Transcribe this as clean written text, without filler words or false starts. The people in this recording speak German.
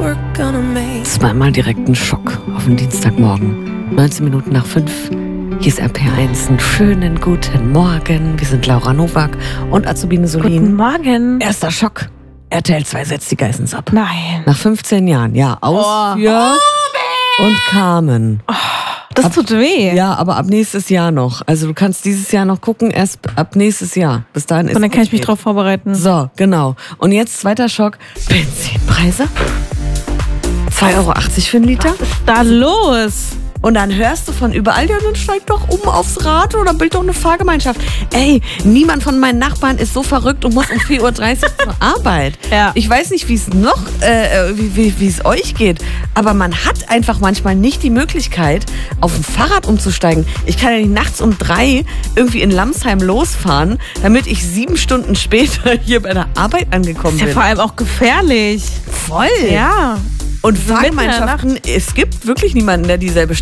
Zweimal direkt ein Schock auf den Dienstagmorgen. 19 Minuten nach 5. Hier ist RPR1. Einen schönen guten Morgen. Wir sind Laura Nowak und Azubine Solin. Guten Morgen. Erster Schock. RTL 2 setzt die Geissens ab. Nein. Nach 15 Jahren. Ja, aus für und Carmen. Das tut weh. Ja, aber ab nächstes Jahr noch. Also du kannst dieses Jahr noch gucken, erst ab nächstes Jahr. Bis dahin ist und dann kann ich mich drauf vorbereiten. So, genau. Und jetzt zweiter Schock. Benzinpreise. 2,80 Euro für einen Liter. Was ist da los? Und dann hörst du von überall, ja, dann steig doch um aufs Rad oder bild doch eine Fahrgemeinschaft. Ey, niemand von meinen Nachbarn ist so verrückt und muss um 4.30 Uhr zur Arbeit. Ja. Ich weiß nicht, wie es noch, wie es euch geht, aber man hat einfach manchmal nicht die Möglichkeit, auf ein Fahrrad umzusteigen. Ich kann ja nicht nachts um 3 irgendwie in Lamsheim losfahren, damit ich 7 Stunden später hier bei der Arbeit angekommen bin. Ist ja vor allem auch gefährlich. Voll. Ja. Und Fahrgemeinschaften, es gibt wirklich niemanden, der dieselbe